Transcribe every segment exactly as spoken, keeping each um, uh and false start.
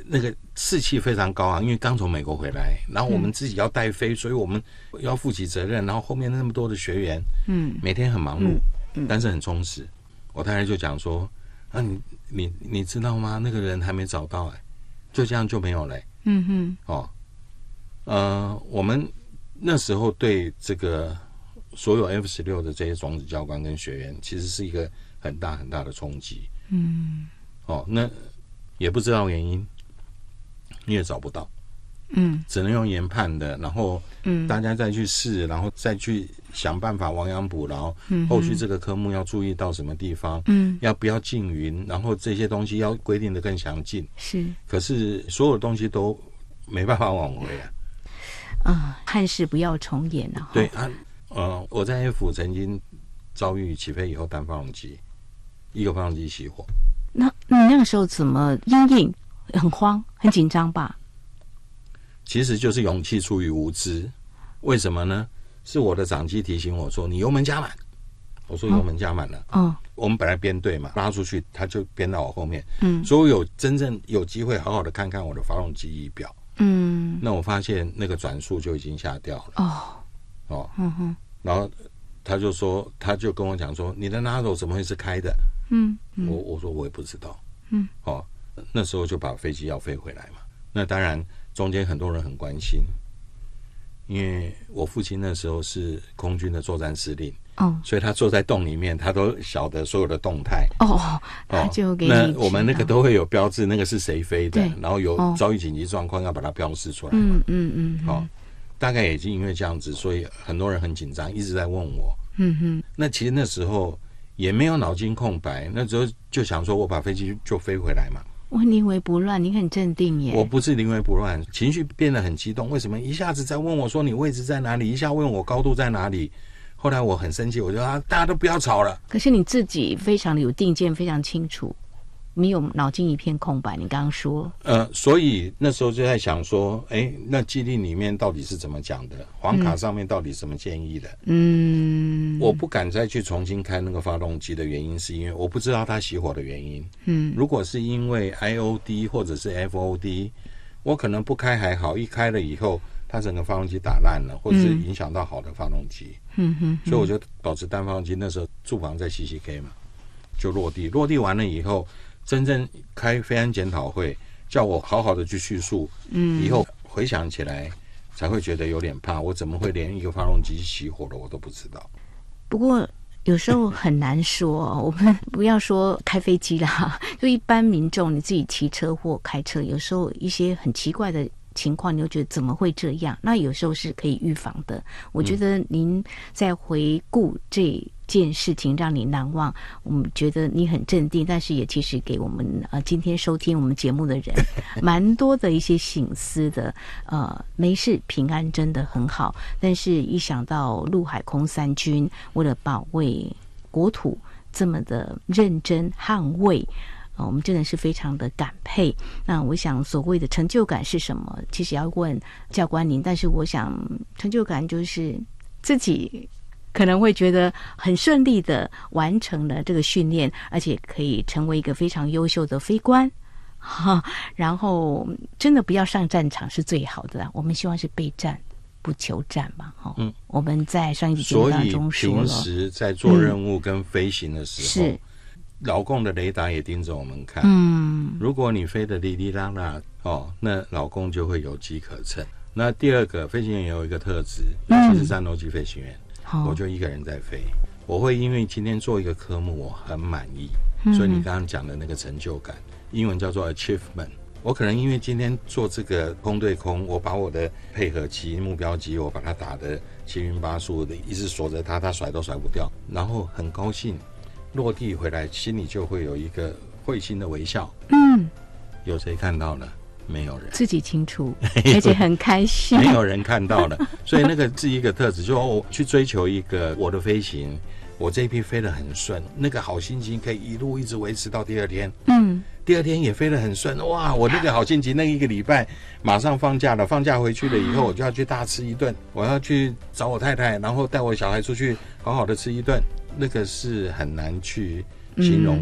那个士气非常高昂，因为刚从美国回来，然后我们自己要带飞，所以我们要负起责任，然后后面那么多的学员，嗯，每天很忙碌，嗯嗯、但是很充实。我太太就讲说，啊，你你你知道吗？那个人还没找到哎、欸，就这样就没有了、欸。嗯哼，哦，呃，我们那时候对这个所有 F 十六 的这些种子教官跟学员，其实是一个很大很大的冲击。嗯，哦，那也不知道原因，你也找不到。嗯，只能用研判的，然后嗯，大家再去试，然后再去想办法亡羊补牢。嗯，后续这个科目要注意到什么地方？嗯，要不要禁云？然后这些东西要规定的更详尽。是，可是所有东西都没办法挽回啊。 啊，憾事不要重演啊。 对啊，呃，我在 F 曾经遭遇起飞以后单发动机，一个发动机熄火。 那你那个时候怎么因应？很慌，很紧张吧？ 其实就是勇气出于无知。为什么呢？是我的长机提醒我说你油门加满，我说油门加满了。嗯，我们本来编队嘛，拉出去他就编到我后面。嗯，所以我有真正有机会好好的看看我的发动机仪表。嗯，那我发现那个转速就已经下掉了。哦哦，嗯哼，然后他就说，他就跟我讲说，你的 nozzle 怎么会是开的？嗯，嗯我我说我也不知道。嗯，哦，那时候就把飞机要飞回来嘛。那当然中间很多人很关心，因为我父亲那时候是空军的作战司令。哦，所以他坐在洞里面，他都晓得所有的动态。 哦，他就给你知道。 那我们那个都会有标志，那个是谁飞的，然后有遭遇紧急状况要把它标示出来嘛。嗯嗯嗯。好、哦，大概也就因为这样子，所以很多人很紧张，一直在问我。嗯哼。那其实那时候也没有脑筋空白，那时候就想说我把飞机就飞回来嘛。 我临危不乱，你很镇定耶。 我不是临危不乱，情绪变得很激动。为什么一下子在问我说你位置在哪里，一下问我高度在哪里？后来我很生气，我就说、啊、大家都不要吵了。 可是你自己非常的有定见，非常清楚，没有脑筋一片空白。你刚刚说， 呃，所以那时候就在想说，哎，那既令里面到底是怎么讲的？黄卡上面到底什么建议的？嗯，我不敢再去重新开那个发动机的原因，是因为我不知道它熄火的原因。嗯，如果是因为 I O D 或者是 F O D， 我可能不开还好，一开了以后。它整个发动机打烂了，或者是影响到好的发动机，嗯哼，所以我就保持单发动机。那时候住房在 C C K 嘛，就落地，落地完了以后，真正开飞安检讨会，叫我好好的去叙述，嗯，以后回想起来才会觉得有点怕，我怎么会连一个发动机熄火了我都不知道？ 不过有时候很难说，我们不要说开飞机啦，就一般民众你自己骑车或开车，有时候一些很奇怪的情况你就觉得怎么会这样，那有时候是可以预防的。我觉得您在回顾这件事情让你难忘，我们觉得你很镇定，但是也其实给我们呃今天收听我们节目的人蛮多的一些省思的。呃，没事平安真的很好，但是一想到陆海空三军为了保卫国土这么的认真捍卫，我们真的是非常的感佩。那我想所谓的成就感是什么，其实要问教官您，但是我想成就感就是自己可能会觉得很顺利的完成了这个训练，而且可以成为一个非常优秀的飞官，然后真的不要上战场是最好的啦，我们希望是备战不求战嘛。嗯，我们在上一集节目当中说了， 所以平时在做任务跟飞行的时候、嗯、是老共的雷达也盯着我们看，嗯，如果你飞得哩哩啦啦哦，那老共就会有机可乘。那第二个，飞行员有一个特质，尤其是战斗机飞行员、嗯，我就一个人在飞，我会因为今天做一个科目我很满意、嗯，所以你刚刚讲的那个成就感，英文叫做 achievement。我可能因为今天做这个空对空，我把我的配合机、目标机，我把它打得七匀八素的，一直锁着它，它甩都甩不掉，然后很高兴。落地回来心里就会有一个会心的微笑。嗯，有谁看到了？没有人， 自己清楚，而且很开心。 没有人看到了，所以那个是一个特质，就我去追求一个我的飞行，我这一批飞得很顺，那个好心情可以一路一直维持到第二天。嗯，第二天也飞得很顺，哇！我那个好心情，那一个礼拜马上放假了，放假回去了以后，我就要去大吃一顿，我要去找我太太，然后带我小孩出去好好的吃一顿。那个是很难去形容的、嗯、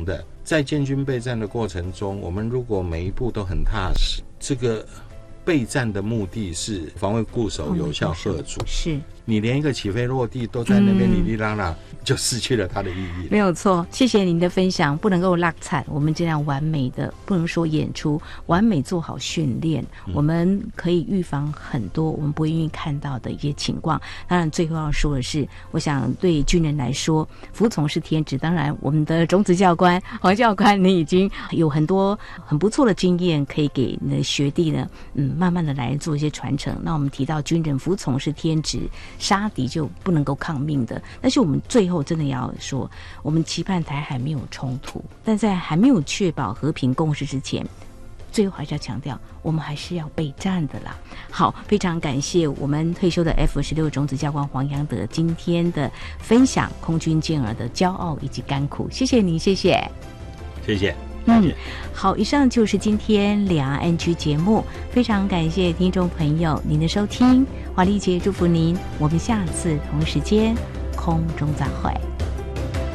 在建军备战的过程中，我们如果每一步都很踏实，这个备战的目的是防卫固守，有效吓阻。 是你连一个起飞落地都在那边哩哩啦啦，嗯、就失去了它的意义。 没有错，谢谢您的分享。不能够落惨，我们这样完美的，不能说演出，完美做好训练，嗯、我们可以预防很多我们不愿意看到的一些情况。当然，最后要说的是，我想对军人来说，服从是天职。当然，我们的种子教官黄教官，你已经有很多很不错的经验，可以给你的学弟呢，嗯，慢慢的来做一些传承。那我们提到军人服从是天职。杀敌就不能够抗命的，但是我们最后真的要说，我们期盼台海没有冲突，但在还没有确保和平共识之前，最后还是要强调，我们还是要备战的啦。好，非常感谢我们退休的 F 十六 种子教官黄洋德今天的分享，空军健儿的骄傲以及甘苦，谢谢你，谢谢， 谢谢。 嗯，好，以上就是今天两岸安居节目，非常感谢听众朋友您的收听，华丽姐祝福您，我们下次同时间空中再会。